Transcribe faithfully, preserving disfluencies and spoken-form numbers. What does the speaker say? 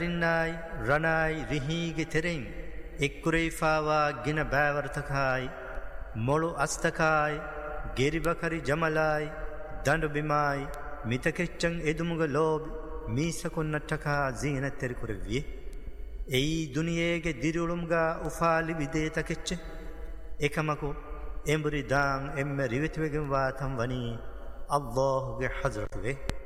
රින්නයි රණයි රිහිගේ තෙරෙන් එක්කුරේෆාවා ගින බෑවර්තකයි මොළු අස්තකයි ගෙරිබකරි ජමලයි දඬු බිමයි මිතකෙච්චන් එදුමුග ලෝබ් මීසකොන්නට්ටකා ජීනතෙරි කුරවියේ එයි දුනියේගේ දිරුළුම්ගා උෆාලි විදේතකෙච්ච එකමකු එඹුරි දාන් එම්ම රිවිතුවගෙන් වාතම් වනී අල්ලාහුගේ හදරතුවේ